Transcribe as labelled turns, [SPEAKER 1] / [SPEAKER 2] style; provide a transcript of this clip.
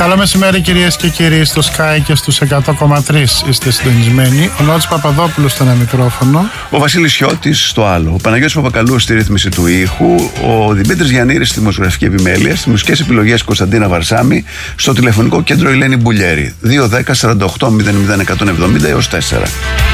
[SPEAKER 1] Καλό μεσημέρι κυρίες και κύριοι, στο Sky και στους 100,3 είστε συντονισμένοι. Ο Νότης Παπαδόπουλος στο ένα μικρόφωνο.
[SPEAKER 2] Ο Βασίλης Σιώτης στο άλλο. Ο Παναγιώτης Παπακαλούς στη ρύθμιση του ήχου. Ο Δημήτρης Γιαννήρης στη δημοσιογραφική επιμέλεια. Στις μουσικές επιλογές Κωνσταντίνα Βαρσάμη. Στο τηλεφωνικό κέντρο η Ελένη Μπουλιέρη. 210-48-00-170 έως 4.